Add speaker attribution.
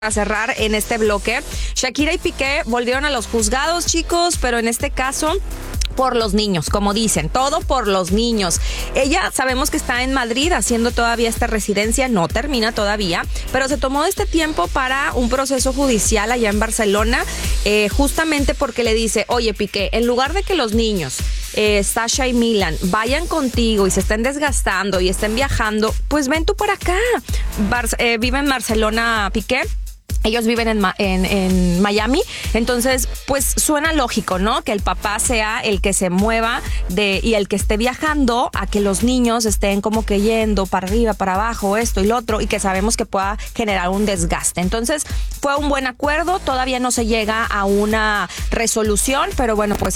Speaker 1: A cerrar en este bloque, Shakira y Piqué volvieron a los juzgados, chicos, pero en este caso por los niños, como dicen, todo por los niños. Ella sabemos que está en Madrid haciendo todavía esta residencia, no termina todavía, pero se tomó este tiempo para un proceso judicial allá en Barcelona, justamente porque le dice, oye Piqué, en lugar de que los niños, Sasha y Milan, vayan contigo y se estén desgastando y estén viajando, pues ven tú por acá. Vive en Barcelona Piqué. Ellos viven en Miami, entonces pues suena lógico, ¿no? Que el papá sea el que se mueva y el que esté viajando a que los niños estén como que yendo para arriba, para abajo, esto y lo otro, y que sabemos que pueda generar un desgaste. Entonces fue un buen acuerdo, todavía no se llega a una resolución, pero bueno, pues